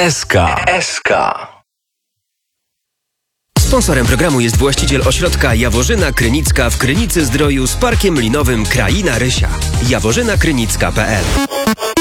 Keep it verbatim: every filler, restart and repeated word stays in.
S K. S K. Sponsorem programu jest właściciel ośrodka Jaworzyna Krynicka w Krynicy Zdroju z parkiem linowym Kraina Rysia. jaworzyna krynicka kropka p l